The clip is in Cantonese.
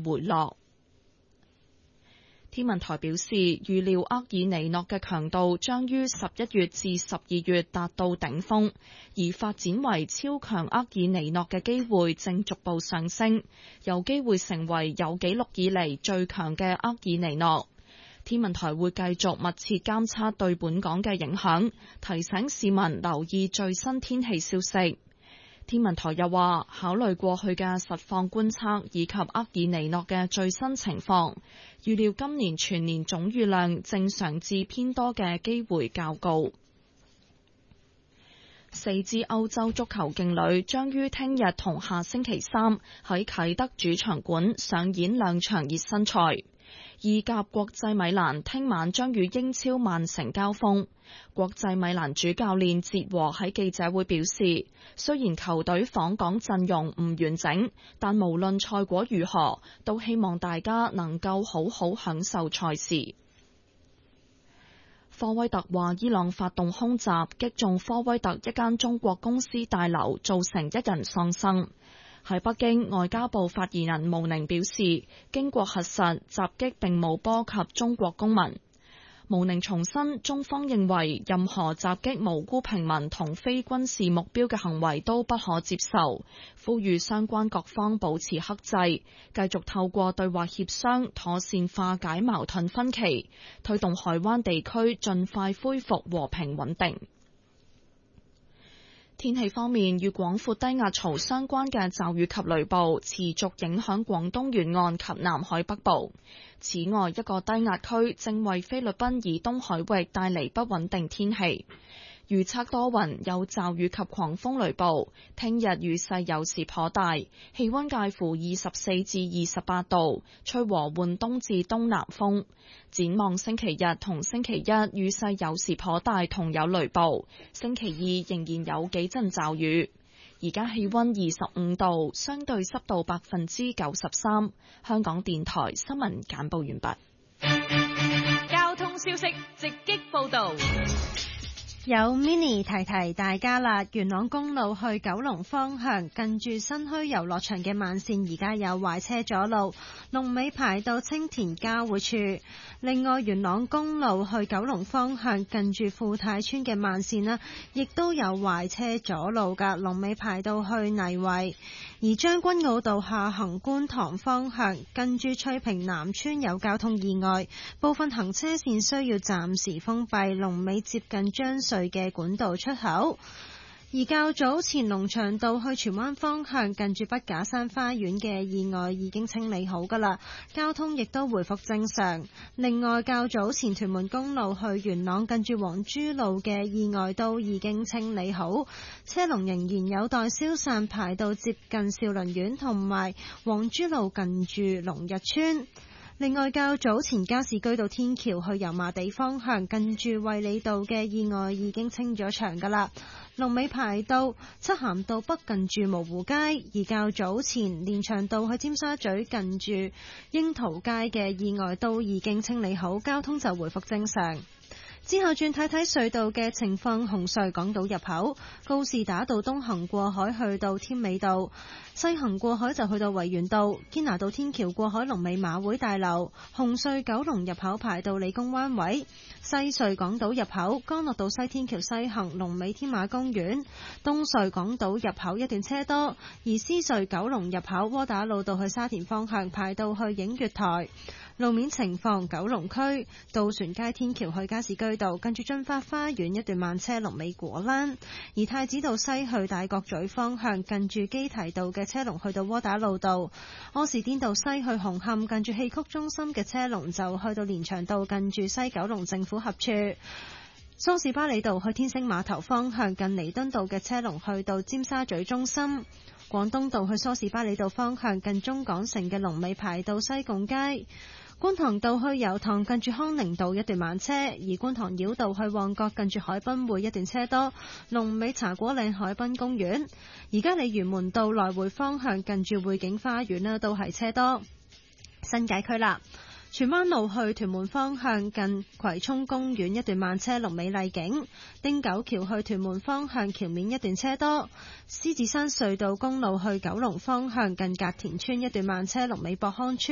回落。天文台表示，預料厄爾尼諾嘅強度將於11月至12月達到頂峰，而發展為超強厄爾尼諾嘅機會正逐步上升，有機會成為有紀錄以嚟最強嘅厄爾尼諾。天文台會繼續密切監測對本港嘅影響，提醒市民留意最新天氣消息。天文台又話，考慮過去嘅實況觀測以及厄爾尼諾嘅最新情況，預料今年全年總雨量正常至偏多嘅機會較高。4支歐洲足球勁旅將於聽日同下星期三喺啟德主場館上演兩場熱身賽。意甲國際米蘭聽晚將與英超曼城交鋒。國際米蘭主教練哲和喺記者會表示，雖然球隊訪港陣容唔完整，但無論賽果如何，都希望大家能夠好好享受賽事。科威特話，伊朗發動空襲，擊中科威特一間中國公司大樓，造成1人喪生。喺北京，外交部發言人毛寧表示，經過核實，襲擊並冇波及中國公民。毛寧重申，中方認為任何襲擊無辜平民同非軍事目標嘅行為都不可接受，呼籲相關各方保持克制，繼續透過對話協商妥善化解矛盾分歧，推動海灣地區盡快恢復和平穩定。天氣方面，與廣闊低壓槽相關嘅驟雨及雷暴持續影響廣東沿岸及南海北部。此外，一個低壓區正為菲律賓以東海域帶嚟不穩定天氣。預測多雲，有驟雨及狂風雷暴。聽日雨勢有時頗大，氣溫介乎24至28度，吹和緩東至東南風。展望星期日同星期一，雨勢有時頗大，同有雷暴。星期二仍然有幾陣驟雨。而家氣溫25度，相對濕度93%。香港電台新聞簡報完畢。 交通消息直擊報道。 有 Mini 提提大家啦，元朗公路去九龍方向近住新墟遊樂場嘅慢線而家有壞車阻路，龍尾排到青田交匯處。另外，元朗公路去九龍方向近住富泰村嘅慢線啦，亦都有壞車阻路噶，龍尾排到去泥圍。而將軍澳道下行觀塘方向近住翠屏南村有交通意外，部分行車線需要暫時封閉，龍尾接近將隧嘅管道出口。而較早前龍翔道去荃灣方向近住筆架山花園嘅意外已經清理好㗎喇，交通亦都回復正常。另外，較早前屯門公路去元朗近住黃珠路嘅意外都已經清理好，車龍仍然有待消散，排到接近兆麟苑同埋黃珠路近住龍日村。另外，較早前加士居道天橋去油麻地方向近住衛理道嘅意外已經清咗場㗎喇，龍尾排到漆咸道北近住蕪湖街。而較早前連翔道去尖沙咀近住櫻桃街嘅意外都已經清理好，交通就回復正常。之後轉睇睇隧道嘅情況，紅隧港島入口告士打道東行過海去到添美道，西行過海就去到維園道，堅拿道天橋過海龍尾馬會大樓，紅隧九龍入口排到理工灣位，西隧港島入口干諾道西天橋西行龍尾天馬公園，東隧港島入口一段車多，而獅隧九龍入口窩打老道去沙田方向排到去映月台。路面情況，九龍區渡船街天橋去加士居道近住駿發花園一段慢車龍尾果欄，而太子道西去大角咀方向近住基堤道嘅車龍去到窩打老道，柯士甸道西去紅磡近住戲曲中心嘅車龍就去到連翔道近住西九龍政府合處，梳士巴利道去天星碼頭方向近彌敦道嘅車龍去到尖沙咀中心，廣東道去梳士巴利道方向近中港城嘅龍尾排到西貢街，觀塘道去油塘近住康寧道一段慢車，而觀塘繞道去旺角近住海濱會一段車多，龍尾茶果嶺海濱公園。而家鯉魚門道來回方向近住匯景花園呢都係車多。新界區啦，荃灣路去屯門方向近葵涌公園一段慢車龍尾麗景，汀九橋去屯門方向橋面一段車多，獅子山隧道公路去九龍方向近隔田村一段慢車龍尾博康村。